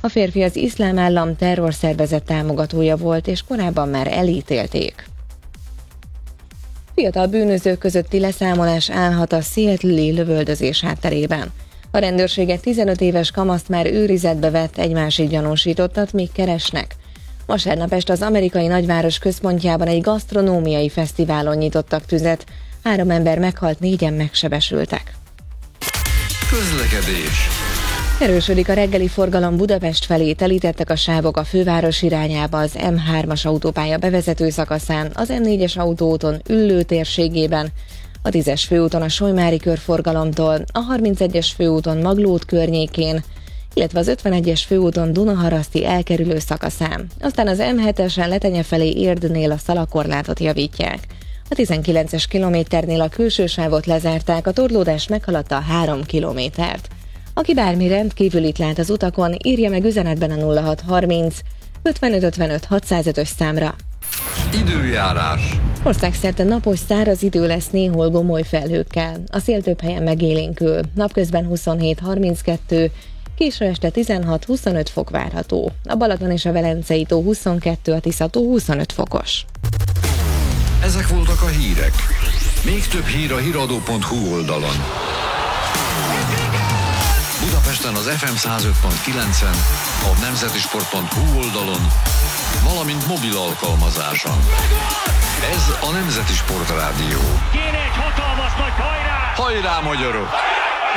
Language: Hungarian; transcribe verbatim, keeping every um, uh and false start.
A férfi az Iszlám Állam terrorszervezet támogatója volt, és korábban már elítélték. Fiatal bűnözők közötti leszámolás állhat a Seattle-i lövöldözés hátterében. A rendőrség egy tizenöt éves kamaszt már őrizetbe vett, egy másik gyanúsítottat még keresnek. Vasárnap este az amerikai nagyváros központjában egy gasztronómiai fesztiválon nyitottak tüzet. Három ember meghalt, négyen megsebesültek. Közlekedés. Erősödik a reggeli forgalom Budapest felé, telítettek a sávok a főváros irányába az M hármas autópálya bevezető szakaszán, az M négyes autóúton Üllő térségében, a tízes főúton a Solymári körforgalomtól, a harmincegyes főúton Maglód környékén, illetve az ötvenegyes főúton Dunaharaszti elkerülő szakaszán. Aztán az M hetesen Letenye felé Érdnél a szalakorlátot javítják. A tizenkilences kilométernél a külső sávot lezárták, a torlódás meghaladta a három kilométert. Aki bármi rendkívülit lát az utakon, írja meg üzenetben a nulla hat harminc ötvenöt ötvenöt hatszázötös számra. Időjárás. Országszerte napos, száraz idő lesz néhol gomoly felhőkkel. A szél több helyen megélénkül. Napközben huszonhét harminckettő, késő este tizenhat huszonöt fok várható. A Balaton és a Velencei tó huszonkettő, a Tisza tó huszonöt fokos. Ezek voltak a hírek. Még több hír a híradó pont hu oldalon. Budapesten az ef em száz öt pont kilencen, a nemzetisport pont hu oldalon, valamint mobil alkalmazáson. Ez a Nemzeti Sport Rádió. Kéne egy hatalmas nagy hajrá! Hajrá, magyarok!